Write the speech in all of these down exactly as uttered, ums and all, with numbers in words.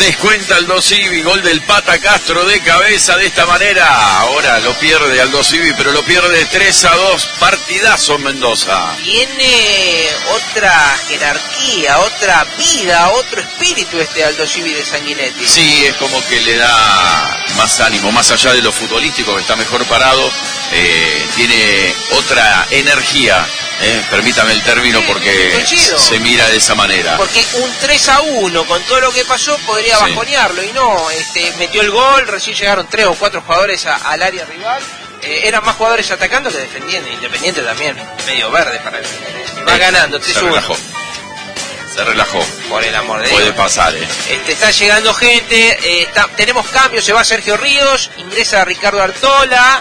Descuenta Aldo Civi, gol del Pata Castro de cabeza de esta manera. Ahora lo pierde Aldo Civi, pero lo pierde tres a dos. Partidazo en Mendoza. Tiene otra jerarquía, otra vida, otro espíritu este Aldo Civi de Sanguinetti. Sí, es como que le da más ánimo, más allá de lo futbolístico, que está mejor parado, eh, tiene otra energía. Eh, permítame el término, sí, porque se mira de esa manera. Porque un tres a uno con todo lo que pasó podría sí. bajonearlo y no, este, metió el gol, recién llegaron tres o cuatro jugadores a, al área rival, eh, eran más jugadores atacando que defendiendo, Independiente también, medio verde para el final. Va eh, ganando, se relajó. Se relajó. Por el amor de Puede Dios. pasar, eh. Este, está llegando gente, eh, está, tenemos cambios, se va Sergio Ríos, ingresa Ricardo Artola.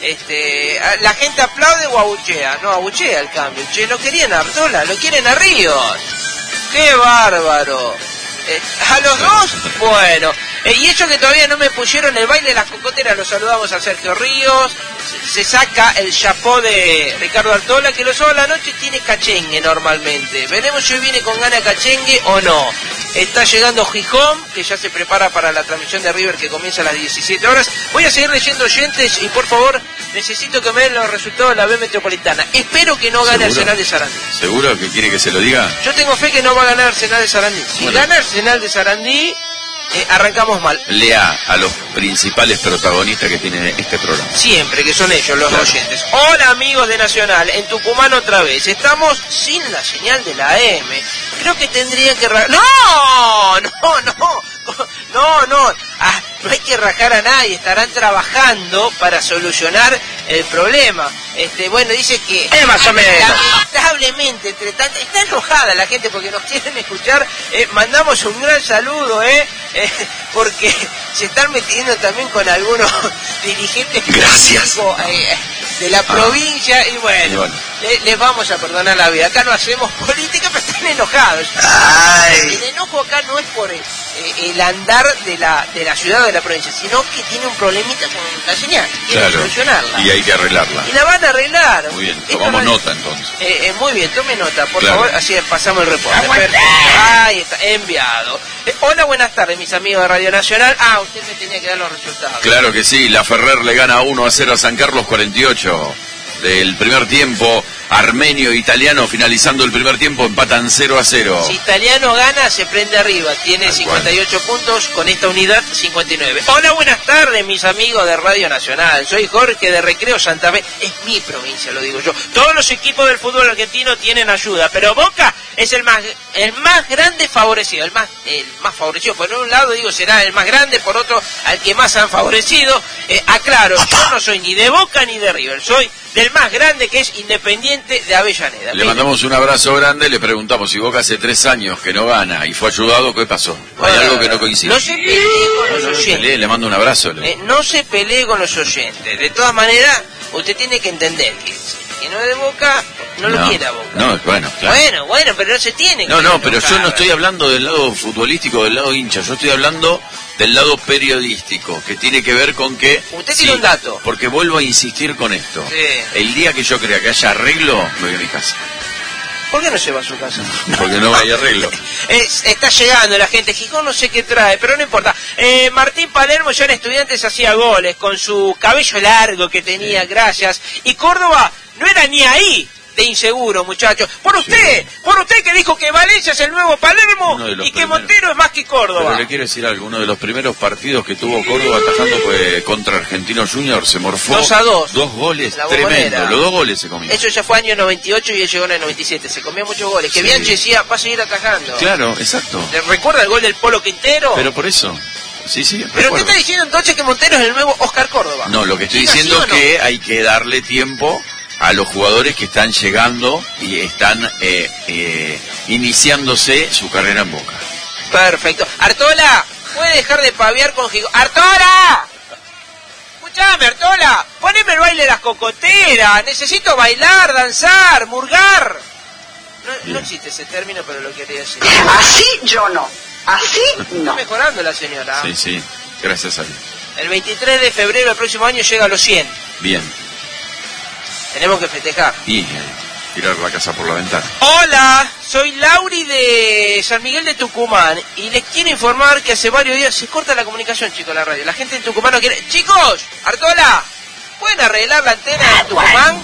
Este, la gente aplaude o abuchea, no abuchea el cambio, che, no querían a Artola, lo quieren a Ríos, qué bárbaro, eh, a los dos, bueno, eh, y ellos que todavía no me pusieron el baile de las cocoteras, los saludamos a Sergio Ríos, se, se saca el chapó de Ricardo Artola, que los sábados a la noche tiene cachengue normalmente, veremos si hoy viene con gana cachengue o no. Está llegando Gijón, que ya se prepara para la transmisión de River que comienza a las diecisiete horas. Voy a seguir leyendo oyentes y por favor necesito que me den los resultados de la B Metropolitana. Espero que no gane Arsenal de Sarandí. ¿Seguro que quiere que se lo diga? Yo tengo fe que no va a ganar Arsenal de Sarandí. Si bueno. gana Arsenal de Sarandí, eh, arrancamos mal. Lea a los principales protagonistas que tiene este programa. Siempre, que son ellos, los claro. oyentes. Hola amigos de Nacional, en Tucumán otra vez. Estamos sin la señal de la M. Creo que tendría que... Ra- ¡No! ¡No, no! No, no. Ah, no hay que rajar a nadie. Estarán trabajando para solucionar el problema. Este, bueno, dice que... Es más o menos. Lamentablemente, entre tanto, está enojada la gente porque nos quieren escuchar. Eh, mandamos un gran saludo, ¿eh? eh porque se están metiendo también con algunos dirigentes Gracias. Eh, de la ah. provincia y bueno, y bueno. Le, les vamos a perdonar la vida. Acá no hacemos política, pero están enojados. Ay. El enojo acá no es por el, eh, el andar de la de la ciudad o de la provincia, sino que tiene un problemita con la señal. Quiere claro. solucionarla. Y hay que arreglarla. Y la van a arreglar. Muy bien, tomamos no nota entonces. Eh, eh, muy bien, tome nota, por claro. favor, así pasamos el reporte. Ahí está, enviado. Eh, hola, buenas tardes, mis amigos de Radio Nacional. Ah, usted me tenía que dar los resultados. Claro que sí, la Ferrer le gana uno a cero a San Carlos cuarenta y ocho. Del primer tiempo, Armenio e Italiano finalizando el primer tiempo empatan cero a cero. Si Italiano gana, se prende arriba, tiene Tal cincuenta y ocho cual. puntos, con esta unidad cincuenta y nueve. Hola, buenas tardes, mis amigos de Radio Nacional. Soy Jorge de Recreo Santa Fe. Es mi provincia, lo digo yo. Todos los equipos del fútbol argentino tienen ayuda, pero Boca es el más el más grande favorecido, el más el más favorecido. Por un lado digo será el más grande, por otro al que más han favorecido. Eh, aclaro, yo no soy ni de Boca ni de River, soy del más grande, que es Independiente de Avellaneda. Le mandamos un abrazo grande, le preguntamos si Boca hace tres años que no gana y fue ayudado, ¿qué pasó? ¿Hay bueno, algo que no coincide? No se pelee con los oyentes. Pelee, le mando un abrazo. Le... Eh, no se pelee con los oyentes. De todas maneras, usted tiene que entender que que no es de Boca, no, no lo quiere a Boca. No, bueno, claro. Bueno, bueno, pero no se tiene que... No, no, pero yo no estoy hablando del lado futbolístico, del lado hincha, yo estoy hablando del lado periodístico, que tiene que ver con que... Usted tiene sí, un dato. Porque vuelvo a insistir con esto. Sí. El día que yo crea que haya arreglo, me voy a mi casa. ¿Por qué no se va a su casa? Porque no hay arreglo. Es, está llegando la gente. Gijón no sé qué trae, pero no importa. Eh, Martín Palermo ya en Estudiantes hacía goles con su cabello largo que tenía, sí. gracias. Y Córdoba no era ni ahí de inseguro, muchachos. Por usted, sí. por usted que dijo que Valencia es el nuevo Palermo y que primeros. Montero es más que Córdoba. Pero le quiero decir algo, uno de los primeros partidos que tuvo Córdoba atajando fue contra Argentinos Juniors, se morfó. dos a dos. Dos goles, tremendo. Los dos goles se comieron. Eso ya fue año noventa y ocho y él llegó en el noventa y siete. Se comió muchos goles. Que sí. Bianchi decía, va a seguir atajando. Claro, exacto. ¿Recuerda el gol del Polo Quintero? Pero por eso... Sí, sí, pero recuerdo. ¿Qué está diciendo entonces que Montero es el nuevo Oscar Córdoba? No, lo que estoy diciendo es no? que hay que darle tiempo a los jugadores que están llegando y están eh, eh, iniciándose su carrera en Boca. Perfecto. Artola, ¿puede dejar de paviar con Gijón? ¡Artola! Escuchame, Artola, poneme el baile de las cocoteras. Necesito bailar, danzar, murgar. No, no existe ese término, pero lo quería decir. Así yo no. Así no. Está mejorando la señora. Sí, sí, gracias a Dios. El veintitrés de febrero del próximo año llega a los cien. Bien. Tenemos que festejar. Y eh, tirar la casa por la ventana. Hola, Soy Lauri de San Miguel de Tucumán y les quiero informar que hace varios días se corta la comunicación, chicos, la radio. La gente en Tucumán no quiere... Chicos, Artola, ¿pueden arreglar la antena en Tucumán?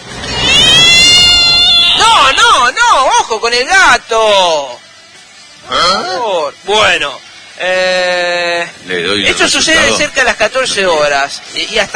No, no, no, ojo con el gato. Por favor. Bueno, eh, Le doy el esto sucede resultado. cerca de las catorce horas y hasta